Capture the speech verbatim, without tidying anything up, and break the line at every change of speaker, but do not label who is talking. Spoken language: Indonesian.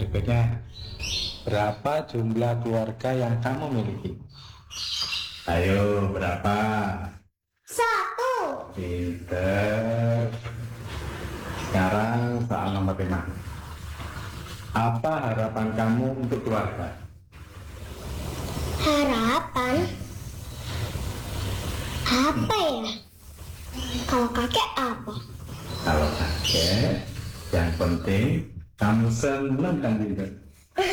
berikutnya. Berapa jumlah keluarga yang kamu miliki? Ayo, berapa?
Satu.
Pinter. Sekarang soal nomor lima. Apa harapan kamu untuk keluarga?
Harapan? Apa ya? Kalau kakek apa?
Kalau kakek, yang penting kamu senang dan pinter.